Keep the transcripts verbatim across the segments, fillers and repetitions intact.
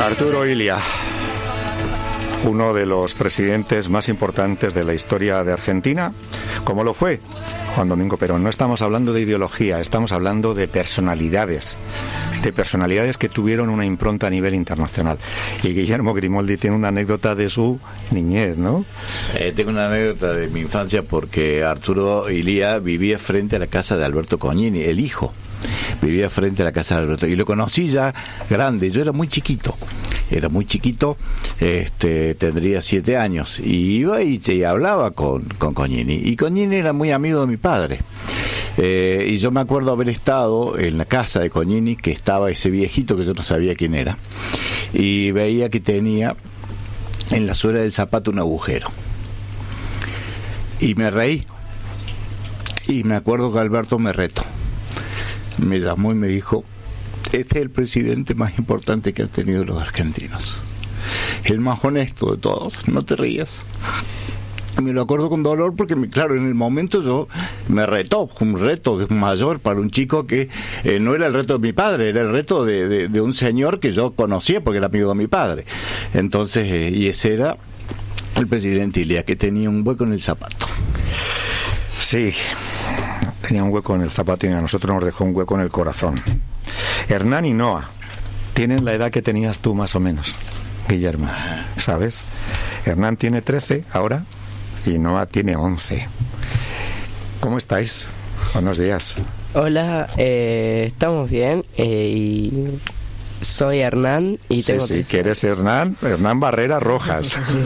Arturo Illia, uno de los presidentes más importantes de la historia de Argentina, como lo fue Juan Domingo Perón. No estamos hablando de ideología, estamos hablando de personalidades, de personalidades que tuvieron una impronta a nivel internacional. Y Guillermo Grimoldi tiene una anécdota de su niñez, ¿no? Eh, tengo una anécdota de mi infancia porque Arturo Illia vivía frente a la casa de Alberto Cognini, el hijo. Vivía frente a la casa de Alberto y lo conocí ya grande. Yo era muy chiquito, era muy chiquito, este, tendría siete años, y iba y, y hablaba con, con Cognini, y Cognini era muy amigo de mi padre. Eh, y yo me acuerdo haber estado en la casa de Cognini, que estaba ese viejito que yo no sabía quién era, y veía que tenía en la suela del zapato un agujero, y me reí, y me acuerdo que Alberto me retó, me llamó y me dijo: este es el presidente más importante que han tenido los argentinos, el más honesto de todos, no te rías. Me lo acuerdo con dolor porque, claro, en el momento yo me retó, un reto mayor para un chico que eh, no era el reto de mi padre, era el reto de, de, de un señor que yo conocía porque era amigo de mi padre. Entonces, eh, y ese era el presidente Illia, que tenía un hueco en el zapato. Sí, tenía un hueco en el zapato y a nosotros nos dejó un hueco en el corazón. Hernán y Noa tienen la edad que tenías tú más o menos, Guillermo, ¿sabes? Hernán tiene trece ahora y Noa tiene once. ¿Cómo estáis? Buenos días. Hola, eh, estamos bien, eh, y soy Hernán y sí, tengo... Sí, que eres Hernán, Hernán Barrera Rojas. Sí.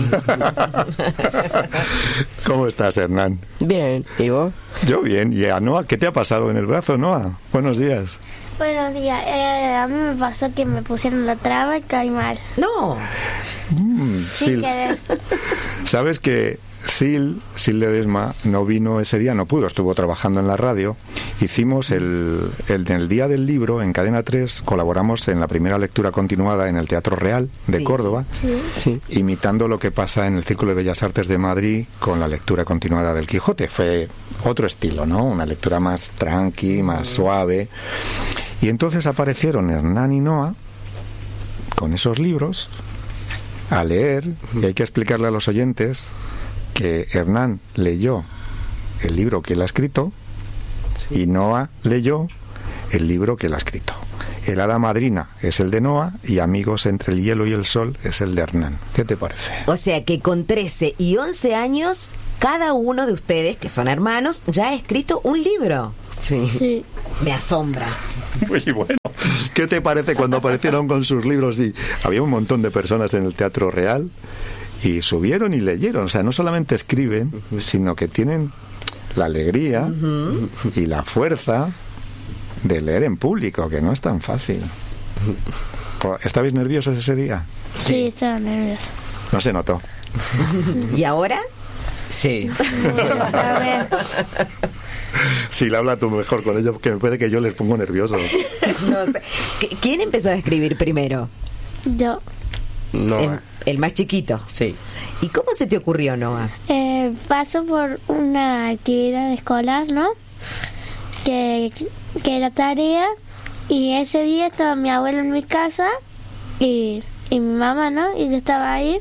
¿Cómo estás, Hernán? Bien, ¿y vos? Yo bien. ¿Y a Noa qué te ha pasado en el brazo, Noa? Buenos días. Buenos días. Eh, a mí me pasó que me pusieron la traba y caí mal. No. Mm, Sin Sil. querer. ¿Sabes que Sil, Sil Ledesma, no vino ese día, no pudo, estuvo trabajando en la radio? Hicimos el, el, el Día del Libro en Cadena tres, colaboramos en la primera lectura continuada en el Teatro Real de sí. Córdoba, Sí. Sí. imitando lo que pasa en el Círculo de Bellas Artes de Madrid con la lectura continuada del Quijote. Fue otro estilo, ¿no? Una lectura más tranqui, más suave. Y entonces aparecieron Hernán y Noa con esos libros a leer, y hay que explicarle a los oyentes que Hernán leyó el libro que él ha escrito, sí, y Noa leyó el libro que él ha escrito. El Hada Madrina es el de Noa y Amigos entre el hielo y el sol es el de Hernán. ¿Qué te parece? O sea que con trece y once años, cada uno de ustedes, que son hermanos, ya ha escrito un libro. Sí. Sí. Me asombra. Muy bueno. ¿Qué te parece cuando aparecieron con sus libros? Y había un montón de personas en el Teatro Real y subieron y leyeron. O sea, no solamente escriben, uh-huh, sino que tienen la alegría, uh-huh, y la fuerza de leer en público, que no es tan fácil. ¿Estabais nerviosos ese día? Sí, sí, estaba nervioso. No se notó. ¿Y ahora? Sí. A ver. Sí, le habla tú mejor con ellos, porque me puede que yo les pongo nervioso. No sé. ¿Quién empezó a escribir primero? Yo. Noa. El, el más chiquito. Sí. ¿Y cómo se te ocurrió, Noa? Eh, paso por una actividad escolar, ¿no? Que, que era tarea, y ese día estaba mi abuelo en mi casa y, y mi mamá, ¿no? Y yo estaba ahí.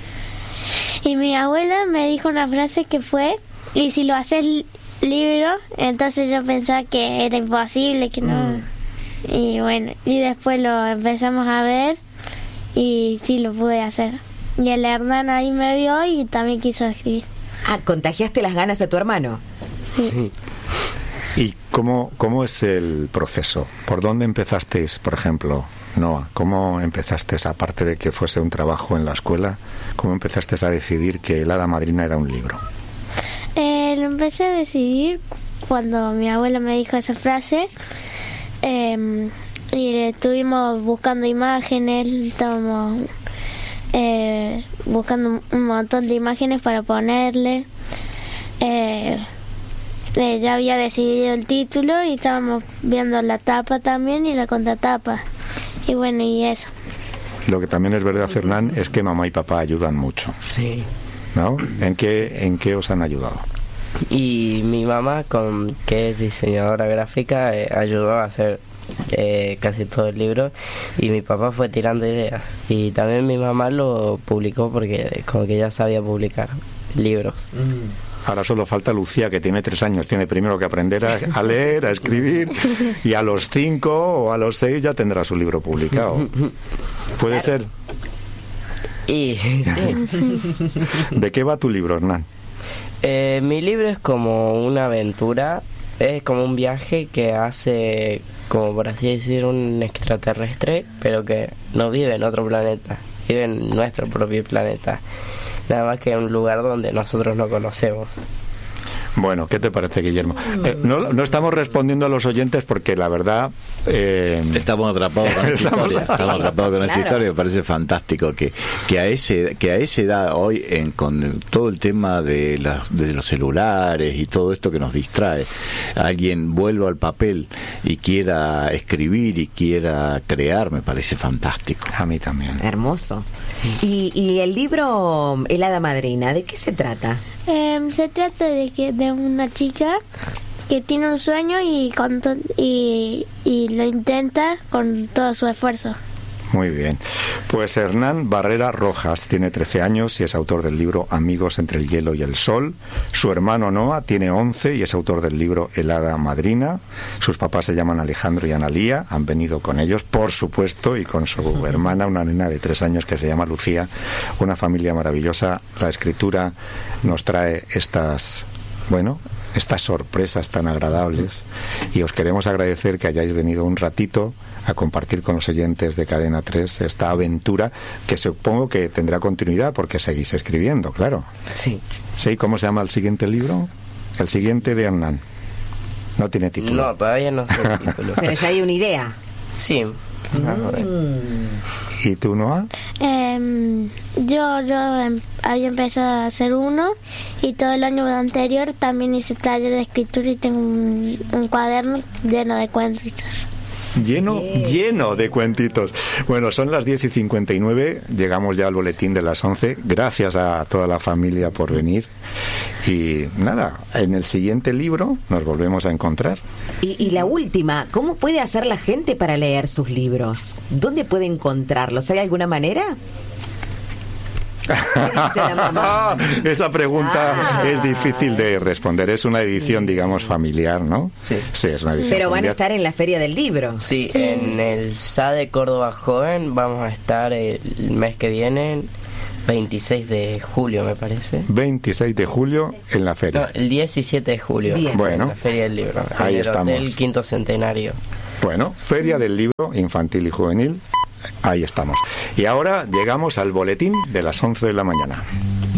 Y mi abuela me dijo una frase que fue: y si lo haces libro. Entonces yo pensaba que era imposible, que no. Mm. Y bueno, y después lo empezamos a ver y sí lo pude hacer. Y el Hernán ahí me vio y también quiso escribir. Ah, ¿contagiaste las ganas a tu hermano? Sí. Sí. ¿Y cómo, cómo es el proceso? ¿Por dónde empezasteis, por ejemplo, Noa? ¿Cómo empezasteis, aparte de que fuese un trabajo en la escuela, cómo empezasteis a decidir que el Hada Madrina era un libro? Eh, lo empecé a decidir cuando mi abuela me dijo esa frase, eh, y estuvimos buscando imágenes, estábamos eh, buscando un montón de imágenes para ponerle. Eh, eh, ya había decidido el título y estábamos viendo la tapa también y la contratapa. Y bueno, y eso. Lo que también es verdad, Hernán, es que mamá y papá ayudan mucho. Sí. ¿No? ¿En qué, en qué os han ayudado? Y mi mamá, con que es diseñadora gráfica, eh, ayudó a hacer eh, casi todo el libro, y mi papá fue tirando ideas. Y también mi mamá lo publicó porque como que ya sabía publicar libros. Ahora solo falta Lucía, que tiene tres años. Tiene primero que aprender a, a leer, a escribir, y a los cinco o a los seis ya tendrá su libro publicado. ¿Puede ser? Y sí. ¿De qué va tu libro, Hernán? Eh, mi libro es como una aventura, es como un viaje que hace, como por así decir, un extraterrestre, pero que no vive en otro planeta, vive en nuestro propio planeta. Nada más que en un lugar donde nosotros no conocemos. Bueno, ¿qué te parece, Guillermo? Eh, no, no estamos respondiendo a los oyentes porque la verdad... Eh, estamos atrapados con esta estamos historia. así. Estamos atrapados con esta Claro. historia. Me parece fantástico que, que a ese que a esa edad hoy, en, con todo el tema de, las, de los celulares y todo esto que nos distrae, alguien vuelva al papel y quiera escribir y quiera crear, me parece fantástico. A mí también. Hermoso. Y, y el libro El Hada Madrina, ¿de qué se trata? Em, se trata de que de una chica que tiene un sueño y, con to- y, y lo intenta con todo su esfuerzo. Muy bien. Pues Hernán Barrera Rojas tiene trece años y es autor del libro Amigos entre el hielo y el sol. Su hermano Noah tiene once y es autor del libro El Hada Madrina. Sus papás se llaman Alejandro y Analía. Han venido con ellos, por supuesto, y con su hermana, una nena de tres años que se llama Lucía. Una familia maravillosa. La escritura nos trae estas, bueno, estas sorpresas tan agradables, y os queremos agradecer que hayáis venido un ratito a compartir con los oyentes de Cadena tres esta aventura, que supongo que tendrá continuidad porque seguís escribiendo, claro. Sí. ¿Sí? ¿Cómo se llama el siguiente libro? El siguiente de Hernán. No tiene título. No, todavía no sé el título. Pero ya hay una idea. Sí. Vamos a ver. ¿Y tú, Noah? Em, yo yo em, había empezado a hacer uno y todo el año anterior también hice taller de escritura y tengo un, un cuaderno lleno de cuentitos. Lleno, lleno de cuentitos. Bueno, son las diez y cincuenta y nueve, llegamos ya al boletín de las once. Gracias a toda la familia por venir. Y nada, en el siguiente libro nos volvemos a encontrar. Y, y la última, ¿cómo puede hacer la gente para leer sus libros? ¿Dónde puede encontrarlos? ¿Hay alguna manera? ¿Qué dice la mamá? Esa pregunta Ah. es difícil de responder. Es una edición, digamos, familiar, ¿no? Sí. Sí, es una edición Pero van a familiar. estar en la Feria del Libro. Sí, en el S A de Córdoba Joven vamos a estar el mes que viene, veintiséis de julio me parece. veintiséis de julio en la No, feria. el diecisiete de julio. Bien. Bueno. En la Feria del Libro. Ahí en el estamos. Hotel Quinto Centenario. Bueno, Feria del Libro Infantil y Juvenil. Ahí estamos. Y ahora llegamos al boletín de las once de la mañana.